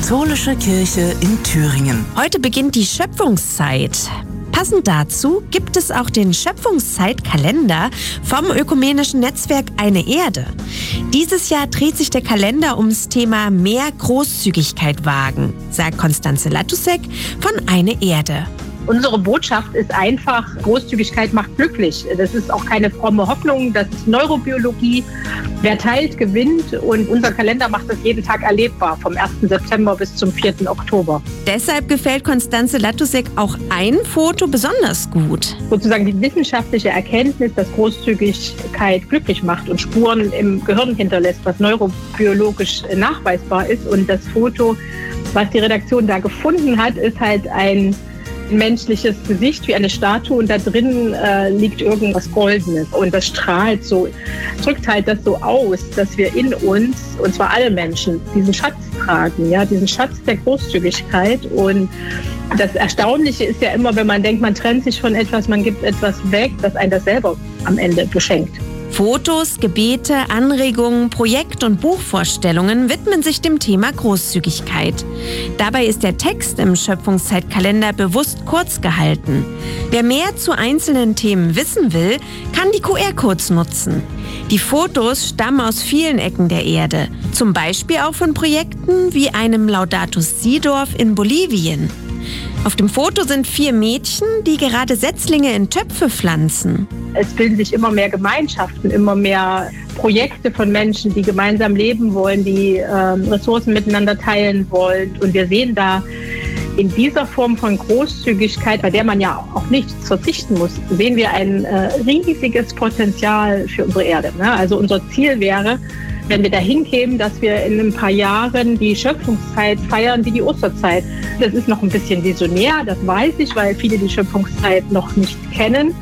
Katholische Kirche in Thüringen. Heute beginnt die Schöpfungszeit. Passend dazu gibt es auch den Schöpfungszeitkalender vom ökumenischen Netzwerk Eine Erde. Dieses Jahr dreht sich der Kalender ums Thema mehr Großzügigkeit wagen, sagt Konstanze Latusek von Eine Erde. Unsere Botschaft ist einfach, Großzügigkeit macht glücklich. Das ist auch keine fromme Hoffnung, das ist Neurobiologie. Wer teilt, gewinnt, und unser Kalender macht das jeden Tag erlebbar, vom 1. September bis zum 4. Oktober. Deshalb gefällt Konstanze Latusek auch ein Foto besonders gut. Sozusagen die wissenschaftliche Erkenntnis, dass Großzügigkeit glücklich macht und Spuren im Gehirn hinterlässt, was neurobiologisch nachweisbar ist. Und das Foto, was die Redaktion da gefunden hat, ist halt ein menschliches Gesicht wie eine Statue, und da drin liegt irgendwas Goldenes, und das strahlt so, drückt halt das so aus, dass wir in uns, und zwar alle Menschen, diesen Schatz tragen, ja, diesen Schatz der Großzügigkeit. Und das Erstaunliche ist ja immer, wenn man denkt, man trennt sich von etwas, man gibt etwas weg, dass einen das selber am Ende beschenkt. Fotos, Gebete, Anregungen, Projekt- und Buchvorstellungen widmen sich dem Thema Großzügigkeit. Dabei ist der Text im Schöpfungszeitkalender bewusst kurz gehalten. Wer mehr zu einzelnen Themen wissen will, kann die QR-Codes nutzen. Die Fotos stammen aus vielen Ecken der Erde, zum Beispiel auch von Projekten wie einem Laudato Si-Dorf in Bolivien. Auf dem Foto sind 4 Mädchen, die gerade Setzlinge in Töpfe pflanzen. Es bilden sich immer mehr Gemeinschaften, immer mehr Projekte von Menschen, die gemeinsam leben wollen, die Ressourcen miteinander teilen wollen. Und wir sehen da in dieser Form von Großzügigkeit, bei der man ja auch nichts verzichten muss, sehen wir ein riesiges Potenzial für unsere Erde. Also unser Ziel wäre, wenn wir dahin kämen, dass wir in ein paar Jahren die Schöpfungszeit feiern wie die Osterzeit. Das ist noch ein bisschen visionär, das weiß ich, weil viele die Schöpfungszeit noch nicht kennen.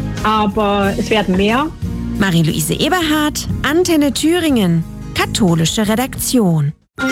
Aber es werden mehr. Marie-Louise Eberhardt, Antenne Thüringen, katholische Redaktion.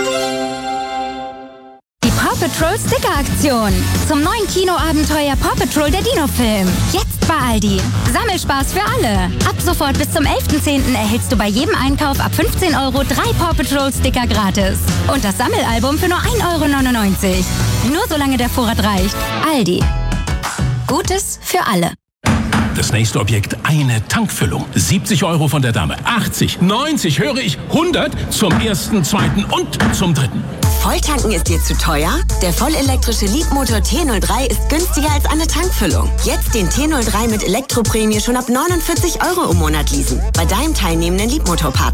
Die Paw Patrol Sticker-Aktion. Zum neuen Kinoabenteuer Paw Patrol, der Dino-Film. Jetzt bei Aldi. Sammelspaß für alle. Ab sofort bis zum 11.10. erhältst du bei jedem Einkauf ab 15 € 3 Paw Patrol Sticker gratis. Und das Sammelalbum für nur 1,99 €. Nur solange der Vorrat reicht. Aldi. Gutes für alle. Das nächste Objekt, eine Tankfüllung. 70 € von der Dame, 80, 90, höre ich, 100 zum 1., 2. und zum 3. Volltanken ist dir zu teuer? Der vollelektrische Leapmotor T03 ist günstiger als eine Tankfüllung. Jetzt den T03 mit Elektroprämie schon ab 49 € im Monat leasen. Bei deinem teilnehmenden Leapmotor-Partner.